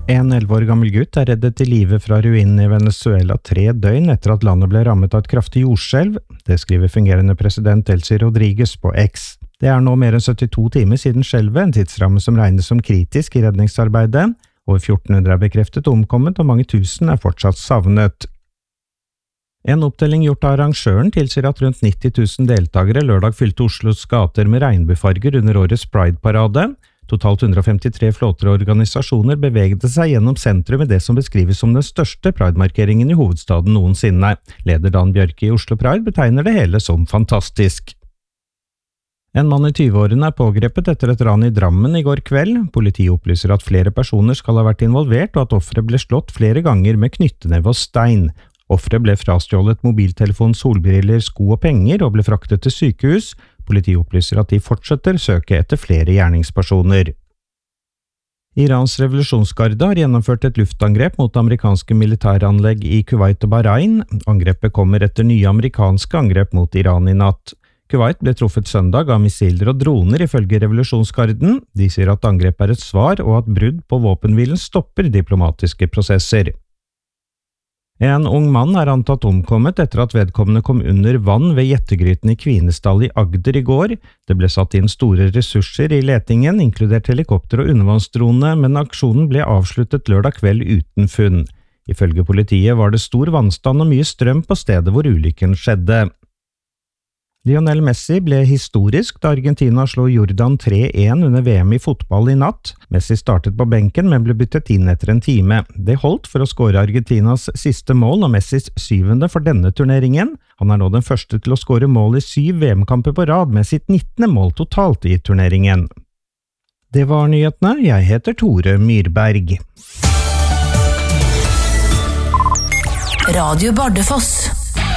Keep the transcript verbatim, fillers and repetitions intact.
En elleve år gammel gutt er reddet til live fra ruinen i Venezuela tre døgn etter at landet ble rammet av et kraftig jordskjelv. Det skriver fungerende president Delcy Rodriguez på X. Det er nå mer enn syttito timer siden skjelvet, en tidsramme som regnes som kritisk i redningsarbeidet. Over fjorten hundre er bekreftet omkommet, og mange tusen er fortsatt savnet. En opptelling gjort av arrangøren tilsier at rundt nitti tusen deltakere lørdag fylte Oslos gater med regnbuefarger under årets Pride-parade. Totalt hundre og femtitre flåter og organisasjoner bevegde seg gjennom sentrum i det som beskrives som den største Pride-markeringen i hovedstaden noensinne. Leder Dan Bjørke i Oslo Pride betegner det hele som fantastisk. En mann i tyve-årene er pågrepet etter et ran i Drammen i går kveld. Politiet opplyser at flere personer skal ha vært involvert, og at offeret ble slått flere ganger med knyttneve og stein. Offeret ble frastjålet mobiltelefon, solbriller, sko og penger og ble fraktet til sykehus. Politiet opplyser at de fortsetter søke etter flere gjerningspersoner. Irans revolusjonsgarde har gjennomført et luftangrep mot amerikanske militæranlegg i Kuwait og Bahrain. Angrepet kommer etter nye amerikanske angrep mot Iran i natt. Kuwait ble truffet søndag av missiler og droner ifølge revolusjonsgarden. De sier at angrepet er et svar og at brudd på våpenhvilen stopper diplomatiske prosesser. En ung mann er antatt omkommet etter at vedkommende kom under vann ved Gjettegryten i Kvinesdal i Agder i går. Det ble satt inn store ressurser i letingen, inkludert helikopter og undervannsdrone, men aksjonen ble avsluttet lørdag kveld uten funn. Ifølge politiet var det stor vannstand og mye strøm på stedet hvor ulykken skjedde. Lionel Messi ble historisk da Argentina slo Jordan tre en under V M i fotball i natt. Messi startet på benken, men ble byttet inn etter en time. Det holdt for å skåre Argentinas siste mål og Messis syvende for denne turneringen. Han er nå den første til å skåre mål i syv V M-kamper på rad med sitt nittende mål totalt i turneringen. Det var nyhetene. Jeg heter Tore Myrberg. Radio Bardufoss.